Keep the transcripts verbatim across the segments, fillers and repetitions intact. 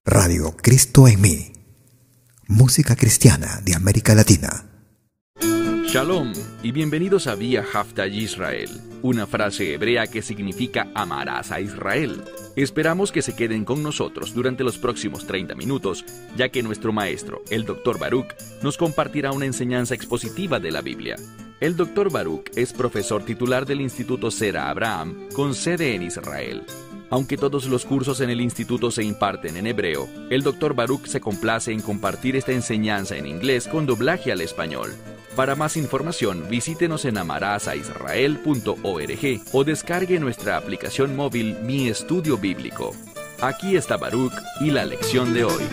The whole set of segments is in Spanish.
Radio Cristo en mí. Música cristiana de América Latina. Shalom y bienvenidos a Vía Haftaj Israel, una frase hebrea que significa amarás a Israel. Esperamos que se queden con nosotros durante los próximos treinta minutos, ya que nuestro maestro, el doctor Baruch, nos compartirá una enseñanza expositiva de la Biblia. El doctor Baruch es profesor titular del Instituto Sera Abraham, con sede en Israel. Aunque todos los cursos en el instituto se imparten en hebreo, el doctor Baruch se complace en compartir esta enseñanza en inglés con doblaje al español. Para más información, visítenos en amarasaisrael punto org o descargue nuestra aplicación móvil Mi Estudio Bíblico. Aquí está Baruch y la lección de hoy.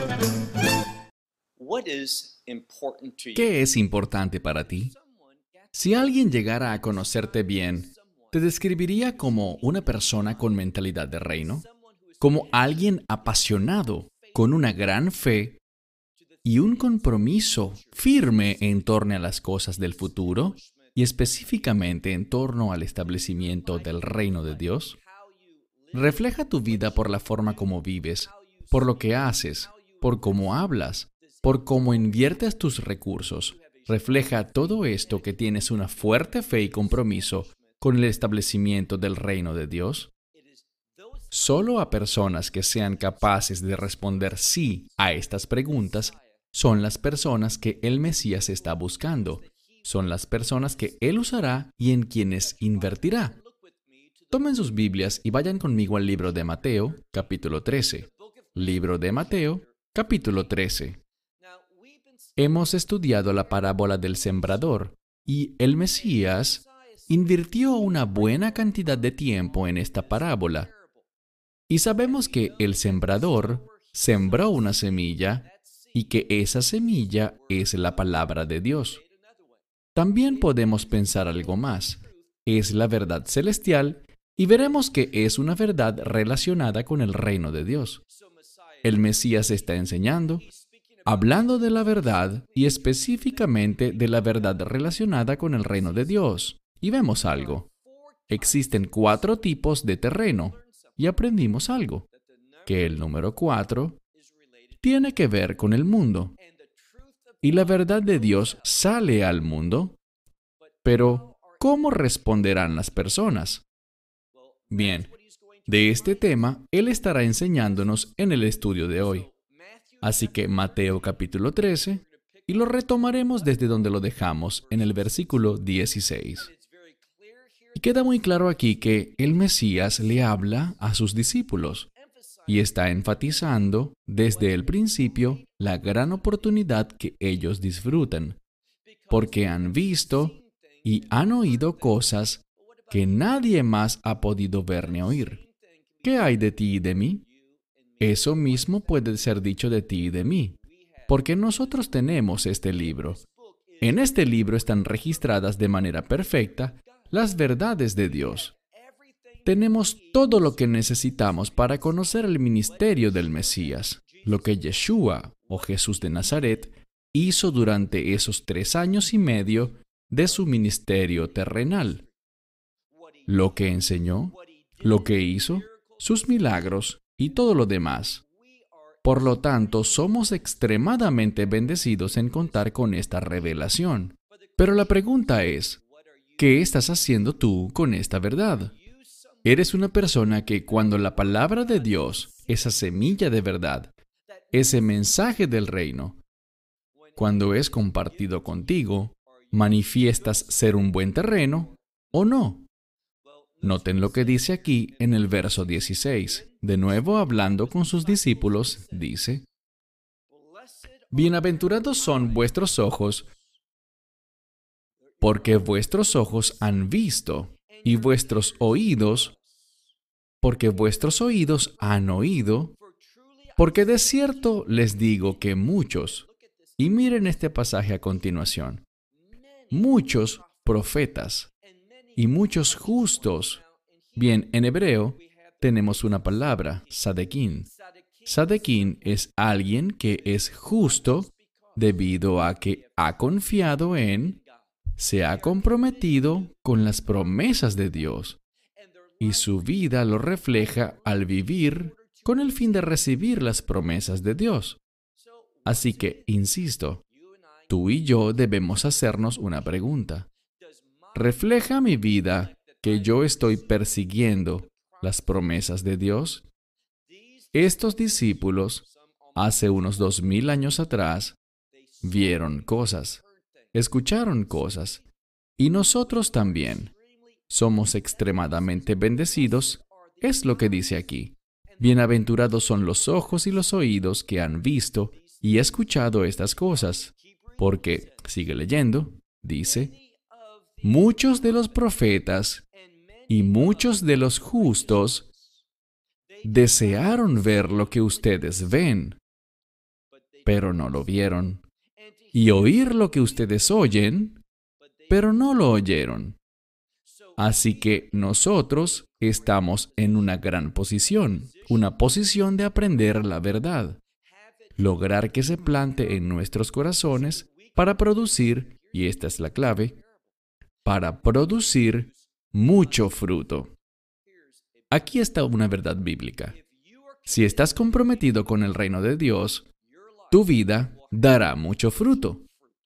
¿Qué es importante para ti? Si alguien llegara a conocerte bien, ¿te describiría como una persona con mentalidad de reino? ¿Como alguien apasionado, con una gran fe y un compromiso firme en torno a las cosas del futuro y específicamente en torno al establecimiento del reino de Dios? Refleja tu vida por la forma como vives, por lo que haces, por cómo hablas, por cómo inviertes tus recursos. Refleja todo esto que tienes una fuerte fe y compromiso con el establecimiento del reino de Dios. Solo a personas que sean capaces de responder sí a estas preguntas son las personas que el Mesías está buscando. Son las personas que Él usará y en quienes invertirá. Tomen sus Biblias y vayan conmigo al libro de Mateo, capítulo trece. Libro de Mateo, capítulo trece. Hemos estudiado la parábola del sembrador y el Mesías invirtió una buena cantidad de tiempo en esta parábola. Y sabemos que el sembrador sembró una semilla y que esa semilla es la palabra de Dios. También podemos pensar algo más. Es la verdad celestial y veremos que es una verdad relacionada con el reino de Dios. El Mesías está enseñando, hablando de la verdad y específicamente de la verdad relacionada con el reino de Dios. Y vemos algo. Existen cuatro tipos de terreno y aprendimos algo, que el número cuatro tiene que ver con el mundo. Y la verdad de Dios sale al mundo, pero ¿cómo responderán las personas? Bien, de este tema Él estará enseñándonos en el estudio de hoy. Así que Mateo capítulo trece, y lo retomaremos desde donde lo dejamos en el versículo dieciséis. Y queda muy claro aquí que el Mesías le habla a sus discípulos y está enfatizando desde el principio la gran oportunidad que ellos disfrutan, porque han visto y han oído cosas que nadie más ha podido ver ni oír. ¿Qué hay de ti y de mí? Eso mismo puede ser dicho de ti y de mí, porque nosotros tenemos este libro. En este libro están registradas de manera perfecta las verdades de Dios. Tenemos todo lo que necesitamos para conocer el ministerio del Mesías, lo que Yeshua, o Jesús de Nazaret, hizo durante esos tres años y medio de su ministerio terrenal. Lo que enseñó, lo que hizo, sus milagros y todo lo demás. Por lo tanto, somos extremadamente bendecidos en contar con esta revelación. Pero la pregunta es, ¿qué estás haciendo tú con esta verdad? Eres una persona que cuando la palabra de Dios, esa semilla de verdad, ese mensaje del reino, cuando es compartido contigo, manifiestas ser un buen terreno o no. Noten lo que dice aquí en el verso dieciséis. De nuevo hablando con sus discípulos, dice: Bienaventurados son vuestros ojos, porque vuestros ojos han visto, y vuestros oídos, porque vuestros oídos han oído, porque de cierto les digo que muchos, y miren este pasaje a continuación, muchos profetas y muchos justos. Bien, en hebreo tenemos una palabra, sadequín. Sadequín es alguien que es justo debido a que ha confiado en, se ha comprometido con las promesas de Dios y su vida lo refleja al vivir con el fin de recibir las promesas de Dios. Así que, insisto, tú y yo debemos hacernos una pregunta. ¿Refleja mi vida que yo estoy persiguiendo las promesas de Dios? Estos discípulos, hace unos dos mil años atrás, vieron cosas, escucharon cosas, y nosotros también. Somos extremadamente bendecidos, es lo que dice aquí. Bienaventurados son los ojos y los oídos que han visto y escuchado estas cosas, porque, sigue leyendo, dice, muchos de los profetas y muchos de los justos desearon ver lo que ustedes ven, pero no lo vieron, y oír lo que ustedes oyen, pero no lo oyeron. Así que nosotros estamos en una gran posición, una posición de aprender la verdad, lograr que se plante en nuestros corazones para producir, y esta es la clave, para producir mucho fruto. Aquí está una verdad bíblica. Si estás comprometido con el reino de Dios, tu vida dará mucho fruto.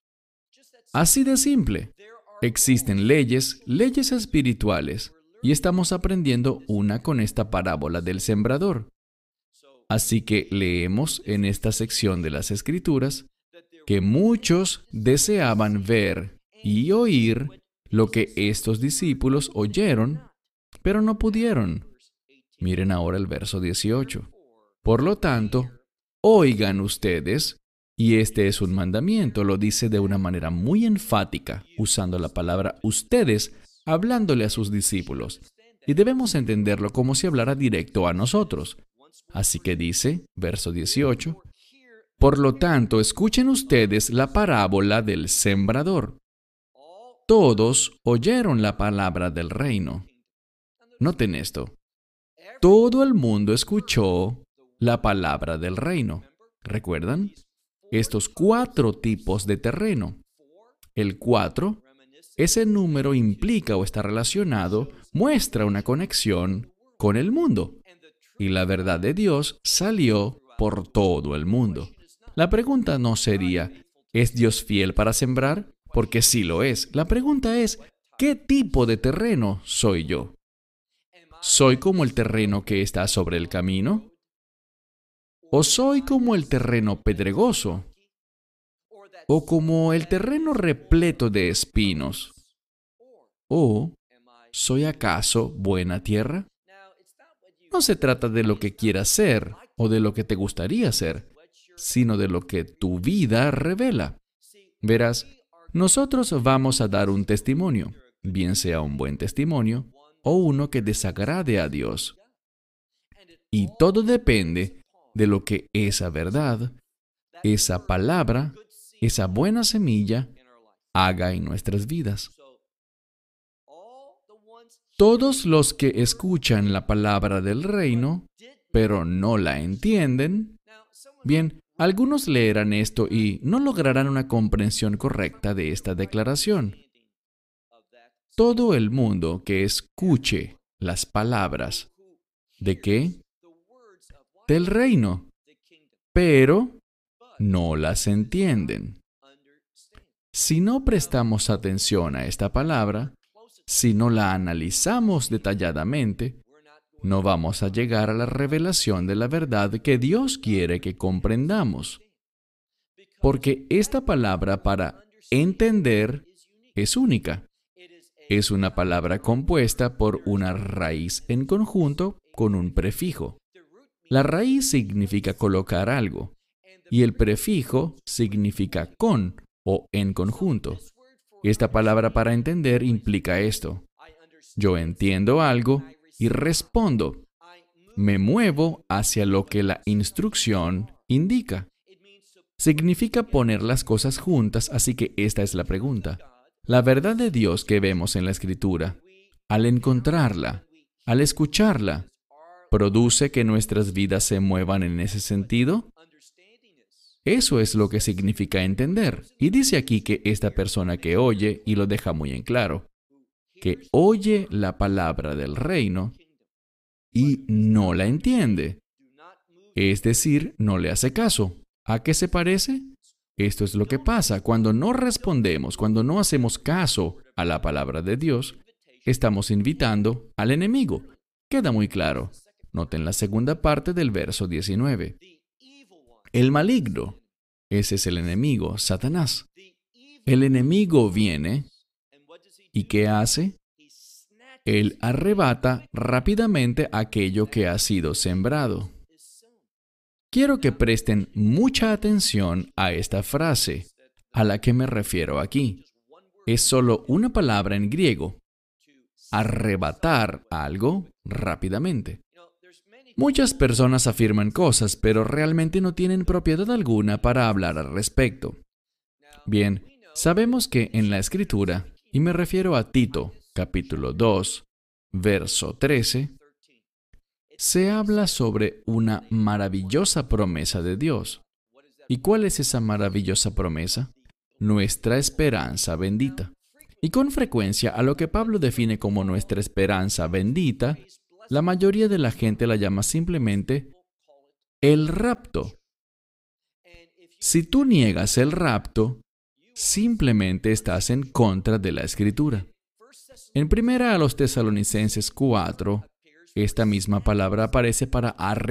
Así de simple. Existen leyes, leyes espirituales, y estamos aprendiendo una con esta parábola del sembrador. Así que leemos en esta sección de las Escrituras que muchos deseaban ver y oír lo que estos discípulos oyeron, pero no pudieron. Miren ahora el verso dieciocho. Por lo tanto, oigan ustedes, y este es un mandamiento, lo dice de una manera muy enfática, usando la palabra ustedes, hablándole a sus discípulos. Y debemos entenderlo como si hablara directo a nosotros. Así que dice, verso dieciocho, por lo tanto, escuchen ustedes la parábola del sembrador. Todos oyeron la palabra del reino. Noten esto. Todo el mundo escuchó la palabra del reino. ¿Recuerdan? Estos cuatro tipos de terreno. El cuatro, ese número implica o está relacionado, muestra una conexión con el mundo. Y la verdad de Dios salió por todo el mundo. La pregunta no sería, ¿es Dios fiel para sembrar? Porque sí lo es. La pregunta es, ¿qué tipo de terreno soy yo? ¿Soy como el terreno que está sobre el camino? ¿O soy como el terreno pedregoso? ¿O como el terreno repleto de espinos? ¿O soy acaso buena tierra? No se trata de lo que quieras ser o de lo que te gustaría ser, sino de lo que tu vida revela. Verás, nosotros vamos a dar un testimonio, bien sea un buen testimonio o uno que desagrade a Dios. Y todo depende de lo que esa verdad, esa palabra, esa buena semilla haga en nuestras vidas. Todos los que escuchan la palabra del reino, pero no la entienden, bien, algunos leerán esto y no lograrán una comprensión correcta de esta declaración. Todo el mundo que escuche las palabras, ¿de qué? Del reino, pero no las entienden. Si no prestamos atención a esta palabra, si no la analizamos detalladamente, no vamos a llegar a la revelación de la verdad que Dios quiere que comprendamos. Porque esta palabra para entender es única. Es una palabra compuesta por una raíz en conjunto con un prefijo. La raíz significa colocar algo, y el prefijo significa con o en conjunto. Esta palabra para entender implica esto. Yo entiendo algo y respondo. Me muevo hacia lo que la instrucción indica. Significa poner las cosas juntas, así que esta es la pregunta. La verdad de Dios que vemos en la Escritura, al encontrarla, al escucharla, ¿produce que nuestras vidas se muevan en ese sentido? Eso es lo que significa entender. Y dice aquí que esta persona que oye, y lo deja muy en claro, que oye la palabra del reino y no la entiende. Es decir, no le hace caso. ¿A qué se parece? Esto es lo que pasa. Cuando no respondemos, cuando no hacemos caso a la palabra de Dios, estamos invitando al enemigo. Queda muy claro. Noten la segunda parte del verso diecinueve. El maligno, ese es el enemigo, Satanás. El enemigo viene, ¿y qué hace? Él arrebata rápidamente aquello que ha sido sembrado. Quiero que presten mucha atención a esta frase, a la que me refiero aquí. Es solo una palabra en griego. Arrebatar algo rápidamente. Muchas personas afirman cosas, pero realmente no tienen propiedad alguna para hablar al respecto. Bien, sabemos que en la Escritura, y me refiero a Tito, capítulo dos, verso trece, se habla sobre una maravillosa promesa de Dios. ¿Y cuál es esa maravillosa promesa? Nuestra esperanza bendita. Y con frecuencia a lo que Pablo define como nuestra esperanza bendita, la mayoría de la gente la llama simplemente el rapto. Si tú niegas el rapto, simplemente estás en contra de la Escritura. En primera a los Tesalonicenses cuatro, esta misma palabra aparece para arrebatar.